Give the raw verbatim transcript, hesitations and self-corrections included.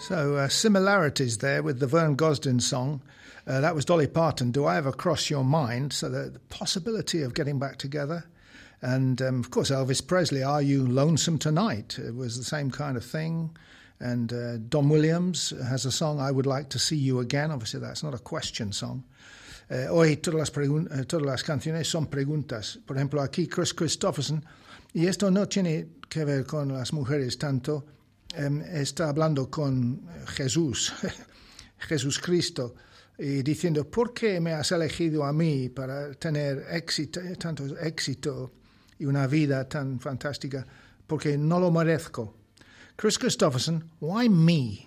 So uh, similarities there with the Vern Gosdin song. Uh, that was Dolly Parton, Do I Ever Cross Your Mind? So the, the possibility of getting back together. And, um, of course, Elvis Presley, Are You Lonesome Tonight? It was the same kind of thing. And uh, Don Williams has a song, I Would Like to See You Again. Obviously, that's not a question song. Uh, hoy todas las, pregun- uh, todas las canciones son preguntas. Por ejemplo, aquí Chris Christopherson, y esto no tiene que ver con las mujeres tanto, um, está hablando con Jesús, Jesús Cristo, y diciendo, ¿por qué me has elegido a mí para tener éxito, tanto éxito y una vida tan fantástica? Porque no lo merezco. Chris Christopherson, why me?